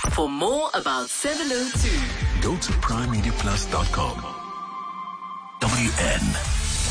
For more about 702, go to primemediaplus.com. WN.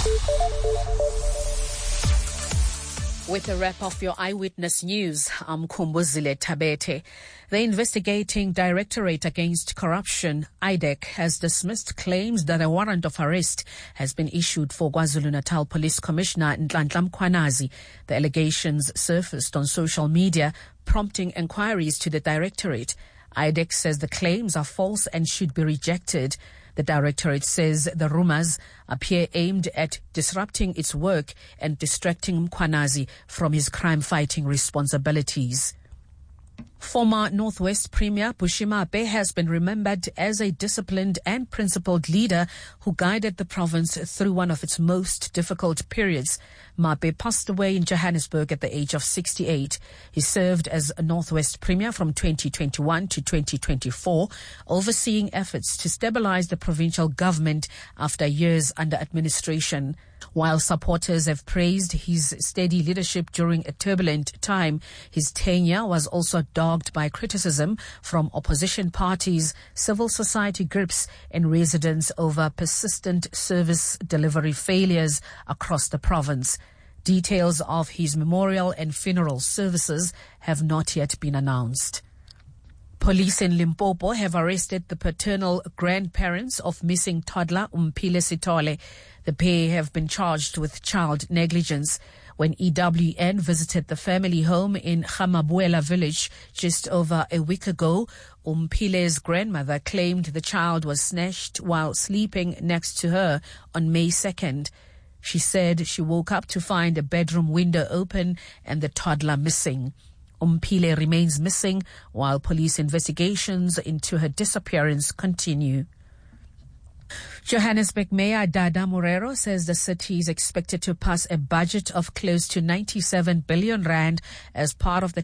With a wrap of your Eyewitness News, I'm Kumbuzile Tabete. The investigating Directorate Against Corruption, IDEC, has dismissed claims that a warrant of arrest has been issued for KwaZulu-Natal Police Commissioner Nhlanhla Mkhwanazi. The allegations surfaced on social media, prompting inquiries to the Directorate. IDEC says the claims are false and should be rejected. The Directorate says the rumors appear aimed at disrupting its work and distracting Mkhwanazi from his crime-fighting responsibilities. Former Northwest Premier Bushy Mape has been remembered as a disciplined and principled leader who guided the province through one of its most difficult periods. Mape passed away in Johannesburg at the age of 68. He served as a Northwest Premier from 2021 to 2024, overseeing efforts to stabilize the provincial government after years under administration. While supporters have praised his steady leadership during a turbulent time, his tenure was also dogged by criticism from opposition parties, civil society groups, and residents over persistent service delivery failures across the province. Details of his memorial and funeral services have not yet been announced. Police in Limpopo have arrested the paternal grandparents of missing toddler Umphile Sithole. The pair have been charged with child negligence. When EWN visited the family home in Khamabuela village just over a week ago, Umphile's grandmother claimed the child was snatched while sleeping next to her on May 2nd. She said she woke up to find a bedroom window open and the toddler missing. Umphile remains missing while police investigations into her disappearance continue. Johannesburg Mayor Dada Morero says the city is expected to pass a budget of close to 97 billion rand as part of the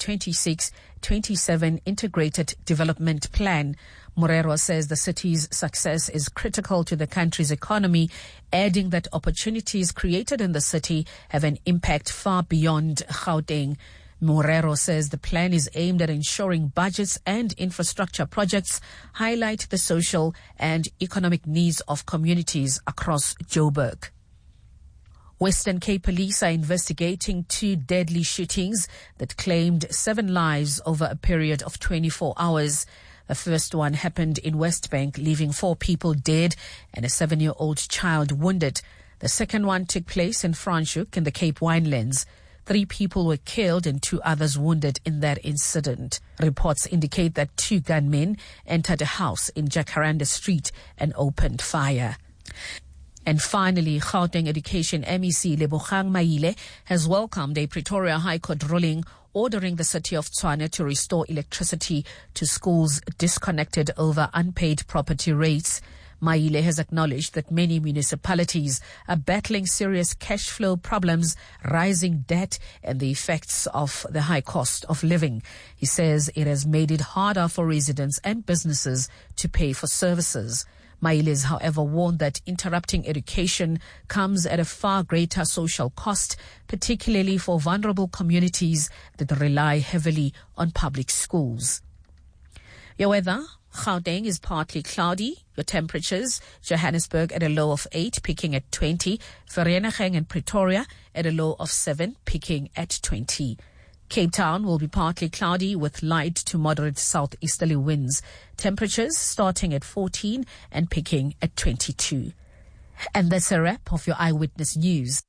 2026-27 Integrated Development Plan. Morero says the city's success is critical to the country's economy, adding that opportunities created in the city have an impact far beyond Gauteng. Morero says the plan is aimed at ensuring budgets and infrastructure projects highlight the social and economic needs of communities across Joburg. Western Cape Police are investigating 2 deadly shootings that claimed 7 lives over a period of 24 hours. The first one happened in Westbank, leaving 4 people dead and a 7-year-old child wounded. The second one took place in Franschhoek in the Cape Winelands. 3 people were killed and 2 others wounded in that incident. Reports indicate that 2 gunmen entered a house in Jacaranda Street and opened fire. And finally, Gauteng Education MEC Lebogang Maile has welcomed a Pretoria High Court ruling ordering the city of Tshwane to restore electricity to schools disconnected over unpaid property rates. Maile has acknowledged that many municipalities are battling serious cash flow problems, rising debt, and the effects of the high cost of living. He says it has made it harder for residents and businesses to pay for services. Maile has, however, warned that interrupting education comes at a far greater social cost, particularly for vulnerable communities that rely heavily on public schools. Your weather. Gauteng is partly cloudy. Your temperatures, Johannesburg at a low of 8, peaking at 20. Vereeniging and Pretoria at a low of 7, peaking at 20. Cape Town will be partly cloudy with light to moderate southeasterly winds. Temperatures starting at 14 and peaking at 22. And that's a wrap of your Eyewitness News.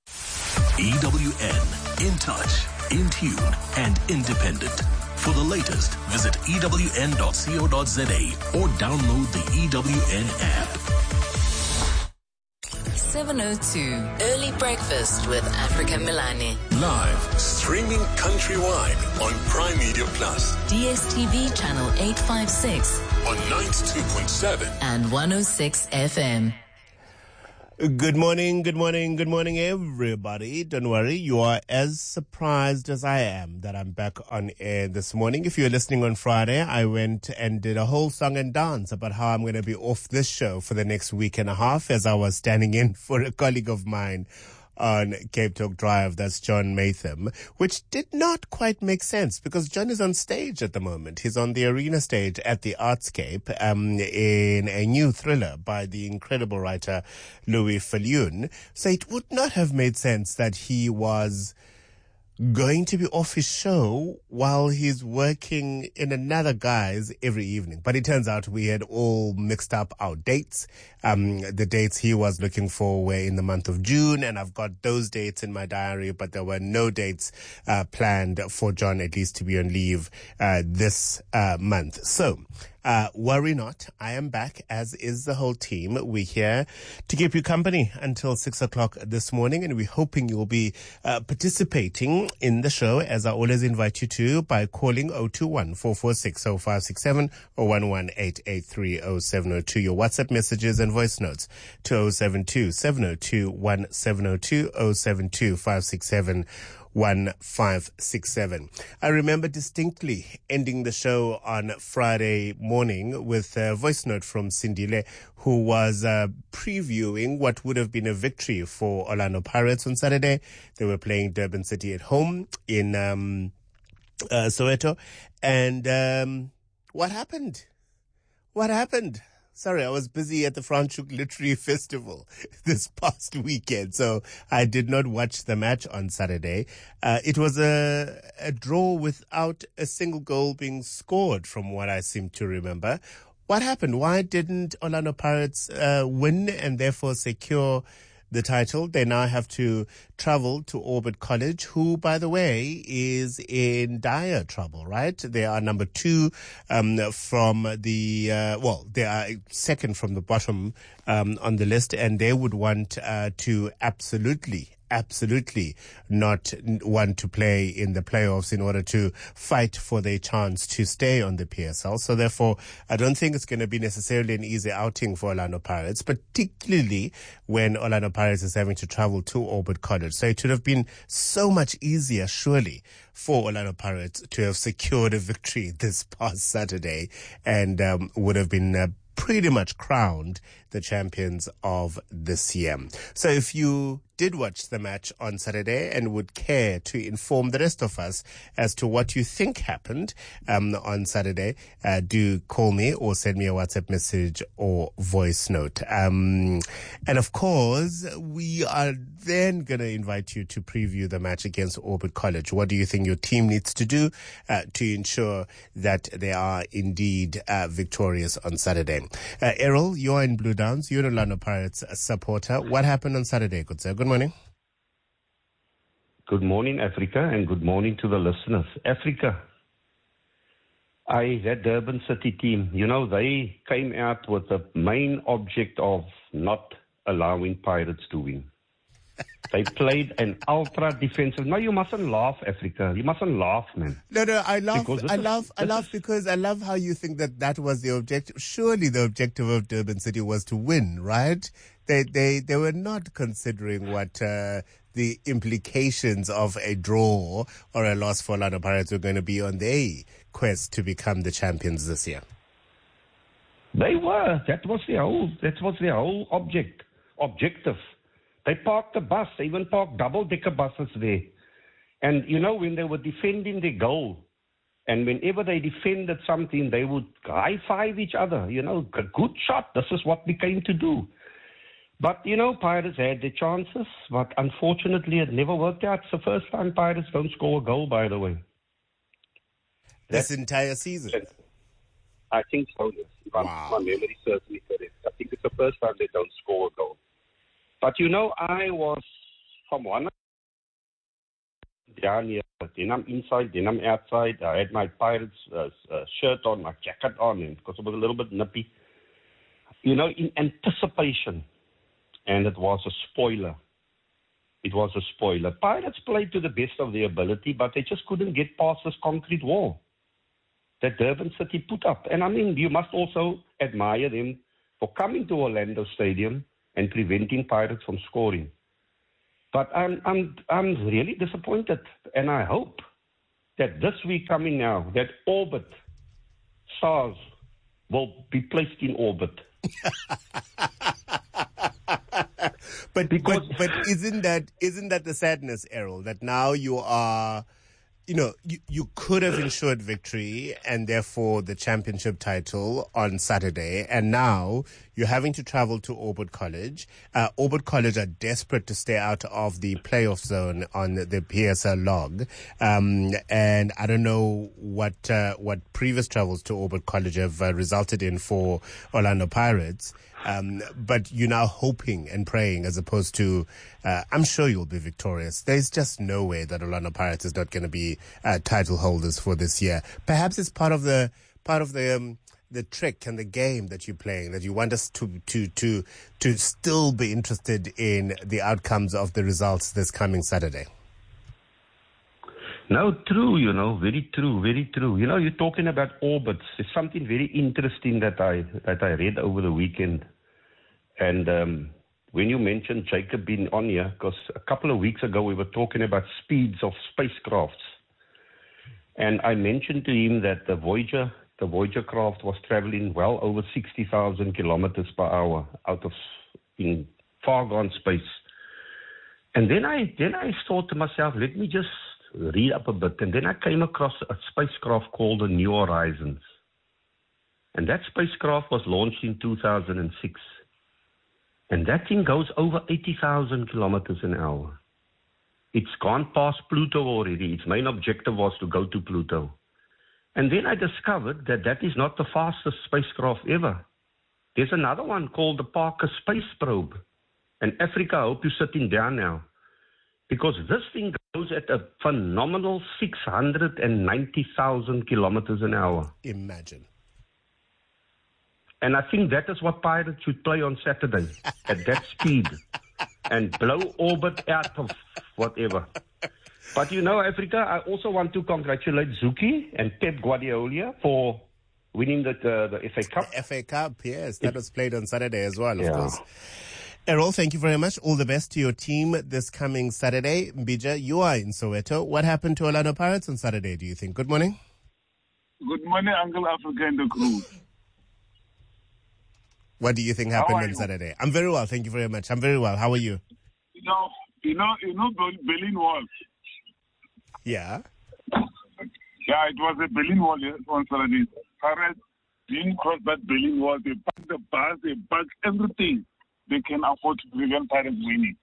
EWN, in touch, in tune, and independent. For the latest, visit ewn.co.za or download the EWN app. 702 Early Breakfast with Africa Milani. Live, streaming countrywide on Prime Media Plus. DSTV channel 856 on 92.7 and 106 FM. Good morning, everybody. Don't worry, you are as surprised as I am that I'm back on air this morning. If you're listening on Friday, I went and did a whole song and dance about how I'm going to be off this show for the next week and a half as I was standing in for a colleague of mine on Cape Talk Drive. That's John Maytham, which did not quite make sense because John is on stage at the moment. He's on the arena stage at the Artscape in a new thriller by the incredible writer Louis Viljoen. So it would not have made sense that he was going to be off his show while he's working in another guy's every evening. But it turns out we had all mixed up our dates. The dates he was looking for were in the month of June, and I've got those dates in my diary, but there were no dates planned for John, at least to be on leave this month. So, worry not. I am back, as is the whole team. We're here to keep you company until 6 o'clock this morning, and we're hoping you'll be participating in the show, as I always invite you to, by calling 021-446-0567 or 118830702. Your WhatsApp messages and voice notes to 072-702-1702, 072-567-1567. I remember distinctly ending the show on Friday morning with a voice note from Sindile, who was previewing what would have been a victory for Orlando Pirates on Saturday. They were playing Durban City at home in Soweto. And what happened? What happened? Sorry, I was busy at the Franschhoek Literary Festival this past weekend, so I did not watch the match on Saturday. It was a draw without a single goal being scored, from what I seem to remember. What happened? Why didn't Orlando Pirates win and therefore secure the title? They now have to travel to Orbit College, who, by the way, is in dire trouble, right? They are number 2 from the, they are second from the bottom on the list, and they would want to absolutely not want to play in the playoffs in order to fight for their chance to stay on the PSL. So therefore, I don't think it's going to be necessarily an easy outing for Orlando Pirates, particularly when Orlando Pirates is having to travel to Orbit College. So it would have been so much easier, surely, for Orlando Pirates to have secured a victory this past Saturday and would have been pretty much crowned the champions of this year. So if you did watch the match on Saturday and would care to inform the rest of us as to what you think happened on Saturday, do call me or send me a WhatsApp message or voice note. And of course, we are then going to invite you to preview the match against Orbit College. What do you think your team needs to do to ensure that they are indeed victorious on Saturday? Errol, you're in Blue Downs. You're an Orlando Pirates supporter. What happened on Saturday, good sir? Good morning. Good morning, Africa, and good morning to the listeners. Africa, that Durban City team, they came out with the main object of not allowing Pirates to win. They played an ultra defensive. No, you mustn't laugh, Africa. You mustn't laugh, man. No, I laugh. I laugh because I love how you think that was the objective. Surely the objective of Durban City was to win, right? They were not considering what the implications of a draw or a loss for Orlando Pirates were going to be on their quest to become the champions this year. They were. That was their whole objective. They parked the bus. They even parked double-decker buses there. And, when they were defending their goal, and whenever they defended something, they would high-five each other. Good shot. This is what we came to do. But, Pirates had their chances, but unfortunately it never worked out. It's the first time Pirates don't score a goal, by the way. This entire season? I think so, yes. Wow. My memory serves me correct. I think it's the first time they don't score a goal. But, I was from one down here. Then I'm inside, then I'm outside. I had my Pirates shirt on, my jacket on, and because it was a little bit nippy. In anticipation. And it was a spoiler. Pirates played to the best of their ability, but they just couldn't get past this concrete wall that Durban City put up. And you must also admire them for coming to Orlando Stadium and preventing Pirates from scoring. But I'm really disappointed, and I hope that this week coming now, that Orbit SARS will be placed in orbit. But isn't that the sadness, Errol, that now you are, you could have ensured victory and therefore the championship title on Saturday, and now you're having to travel to Auburn College. Auburn College are desperate to stay out of the playoff zone on the PSL log, and I don't know what previous travels to Auburn College have resulted in for Orlando Pirates. But you're now hoping and praying as opposed to, I'm sure you'll be victorious. There's just no way that Orlando Pirates is not going to be title holders for this year. Perhaps it's part of the trick and the game that you're playing, that you want us to still be interested in the outcomes of the results this coming Saturday. No, true, very true, very true. You're talking about orbits. There's something very interesting that I read over the weekend. And when you mentioned Jacob being on here, because a couple of weeks ago we were talking about speeds of spacecrafts. And I mentioned to him that the Voyager craft was traveling well over 60,000 kilometers per hour in far gone space. And then I thought to myself, let me just read up a bit. And then I came across a spacecraft called the New Horizons. And that spacecraft was launched in 2006. And that thing goes over 80,000 kilometers an hour. It's gone past Pluto already. Its main objective was to go to Pluto. And then I discovered that is not the fastest spacecraft ever. There's another one called the Parker Space Probe. And Africa, I hope you're sitting down now. Because this thing goes at a phenomenal 690,000 kilometers an hour. Imagine. And I think that is what Pirates should play on Saturday, at that speed, and blow orbit out of whatever. But Africa, I also want to congratulate Zuki and Pep Guardiola for winning the FA Cup. The FA Cup, yes. That was played on Saturday as well, of course. Errol, thank you very much. All the best to your team this coming Saturday. Mbija, you are in Soweto. What happened to Orlando Pirates on Saturday, do you think? Good morning. Good morning, Uncle Africa and the crew. What do you think happened on Saturday? I'm very well, thank you very much. I'm very well. How are you? You know Berlin Wall. Yeah. Yeah, it was a Berlin Wall on Saturday. Pirates didn't cross that Berlin Wall. They packed the bus, they packed everything they can afford to prevent Pirates winning.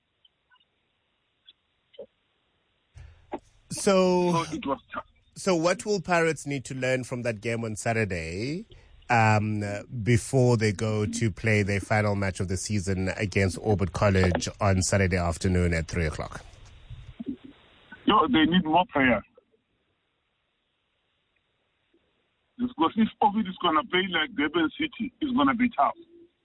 So it was tough. So what will Pirates need to learn from that game on Saturday before they go to play their final match of the season against Auburn College on Saturday afternoon at 3 o'clock? They need more players. Because if Ovid is going to play like Durban City, it's going to be tough.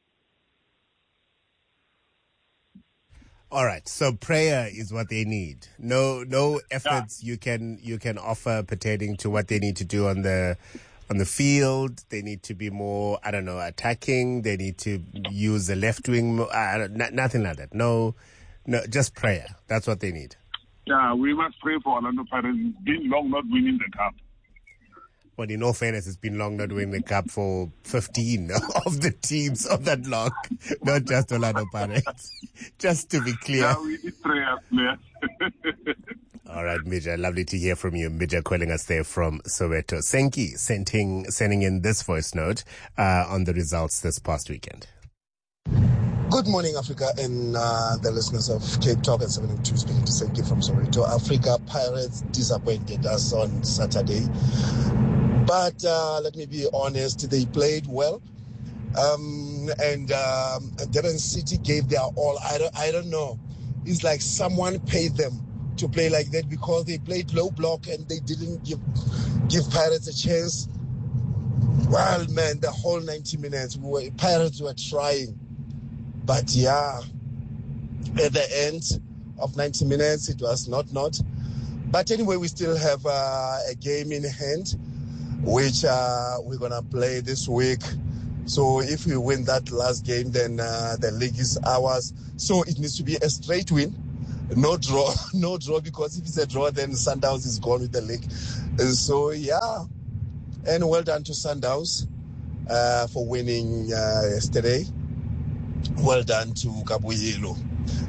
All right, so prayer is what they need. No efforts you can offer pertaining to what they need to do on the field. They need to be more, attacking. They need to use the left wing. Nothing like that. No, just prayer. That's what they need. Yeah, we must pray for Orlando Pirates. It's been long not winning the cup. Well, in all fairness, it's been long not winning the cup for 15 of the teams of that log, not just Orlando Pirates. Just to be clear. Yeah, we need prayers, man. All right, Mbija, lovely to hear from you. Mbija calling us there from Soweto. Senki sending in this voice note on the results this past weekend. Good morning, Africa, and the listeners of Cape Talk at 702, speaking to Senki from Soweto. Africa Pirates disappointed us on Saturday. But let me be honest, they played well. And Durban City gave their all. I don't know. It's like someone paid them to play like that because they played low block and they didn't give Pirates a chance. Well, man, the whole 90 minutes, Pirates were trying. But yeah, at the end of 90 minutes, it was not. But anyway, we still have a game in hand, which we're going to play this week. So if we win that last game, then the league is ours. So it needs to be a straight win. No draw, because if it's a draw, then Sundowns is gone with the league. So, yeah. And well done to Sundowns for winning yesterday. Well done to Kabuyelo.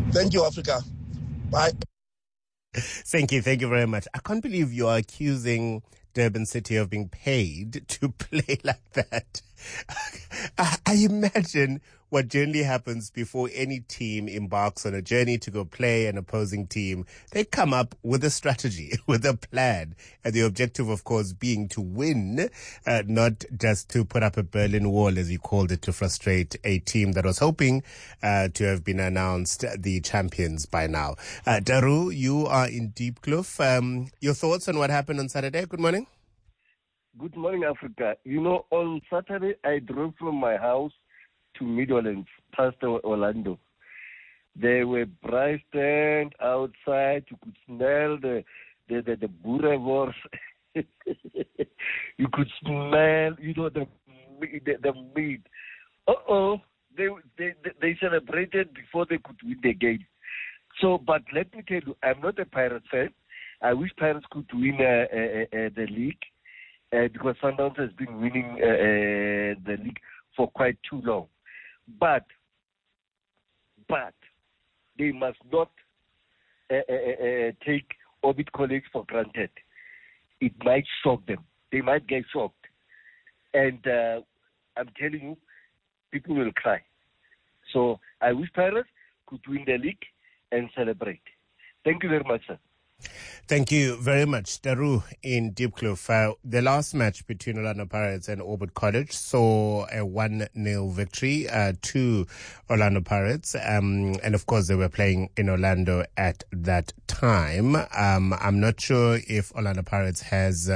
Thank you, Africa. Bye. Thank you very much. I can't believe you are accusing Durban City of being paid to play like that. I imagine what generally happens before any team embarks on a journey to go play an opposing team. They come up with a strategy, with a plan, and the objective, of course, being to win, not just to put up a Berlin Wall, as you called it, to frustrate a team that was hoping to have been announced the champions by now. Daru, you are in Diepkloof. Your thoughts on what happened on Saturday? Good morning. Good morning, Africa. You know, on Saturday, I drove from my house to Meadowlands, past Orlando. There were bright stand outside. You could smell the boerewors. You could smell, the meat. They celebrated before they could win the game. So, but let me tell you, I'm not a Pirates fan. I wish Pirates could win the league. Because Sundowns has been winning the league for quite too long. But they must not take Orbit College for granted. It might shock them. They might get shocked. And I'm telling you, people will cry. So I wish Pirates could win the league and celebrate. Thank you very much, sir. Thank you very much, Daru in Diepkloof. The last match between Orlando Pirates and Orbit College saw a 1-0 victory to Orlando Pirates. And of course, they were playing in Orlando at that time. I'm not sure if Orlando Pirates has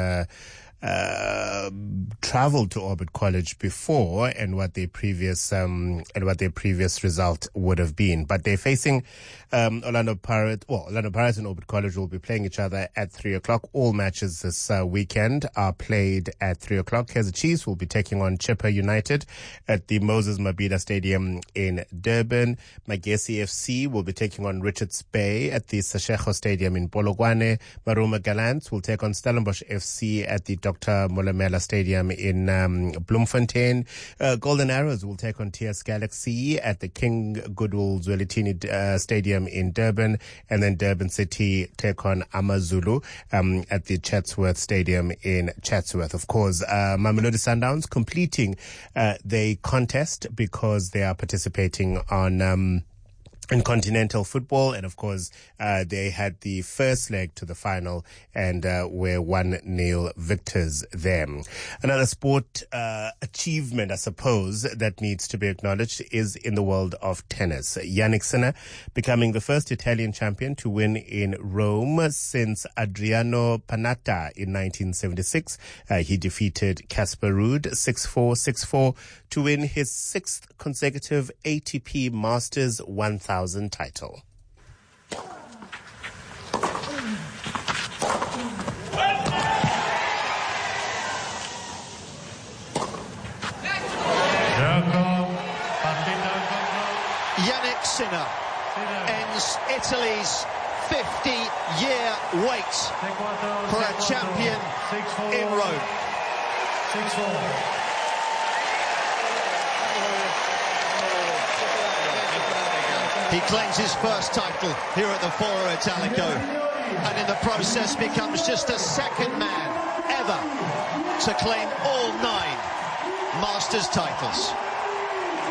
traveled to Orbit College before and what their previous result would have been. But they're facing Orlando Pirates and Orbit College will be playing each other at 3:00. All matches this weekend are played at 3:00. Kaizer Chiefs will be taking on Chippa United at the Moses Mabhida Stadium in Durban. Magesi FC will be taking on Richards Bay at the Seshego Stadium in Polokwane. Maruma Gallants will take on Stellenbosch FC at the Dr. Molamela Stadium in Bloemfontein. Golden Arrows will take on TS Galaxy at the King Goodwill Zwelithini Stadium in Durban, and then Durban City take on Amazulu at the Chatsworth Stadium in Chatsworth. Of course, Mamelodi Sundowns completing the contest because they are participating in continental football, and of course they had the first leg to the final and were 1-0 victors there. Another sport achievement, I suppose, that needs to be acknowledged is in the world of tennis. Jannik Sinner becoming the first Italian champion to win in Rome since Adriano Panatta in 1976. He defeated Casper Ruud 6-4, 6-4 to win his 6th consecutive ATP Masters 1000 title. Jannik Sinner ends Italy's 50-year wait for a champion in Rome. 6-4. He claims his first title here at the Foro Italico, and in the process becomes just the second man ever to claim all 9 Masters titles.